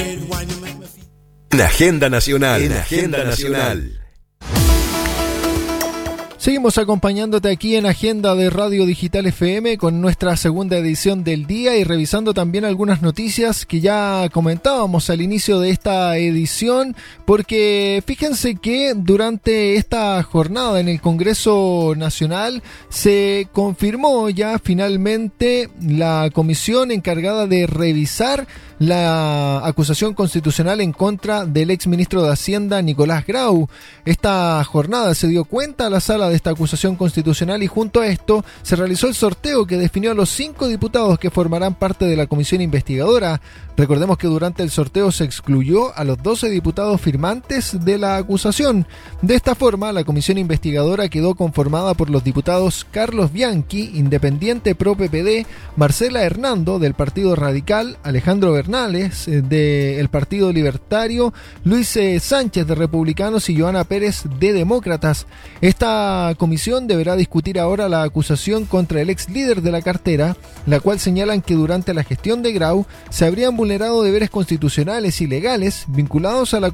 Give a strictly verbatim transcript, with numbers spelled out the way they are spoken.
En Agenda Nacional. En Agenda Nacional. Seguimos acompañándote aquí en Agenda de Radio Digital F M con nuestra segunda edición del día y revisando también algunas noticias que ya comentábamos al inicio de esta edición, porque fíjense que durante esta jornada en el Congreso Nacional se confirmó ya finalmente la comisión encargada de revisar la acusación constitucional en contra del exministro de Hacienda Nicolás Grau. Esta jornada se dio cuenta a la sala de esta acusación constitucional y junto a esto se realizó el sorteo que definió a los cinco diputados que formarán parte de la comisión investigadora. Recordemos que durante el sorteo se excluyó a los doce diputados firmantes de la acusación. De esta forma, la comisión investigadora quedó conformada por los diputados Carlos Bianchi, independiente pro P P D, Marcela Hernando, del Partido Radical, Alejandro Bernales, del Partido Libertario, Luis Sánchez, de Republicanos, y Joana Pérez, de Demócratas. Esta comisión deberá discutir ahora la acusación contra el ex líder de la cartera, la cual señalan que durante la gestión de Grau se habrían vulnerado deberes constitucionales y legales vinculados a la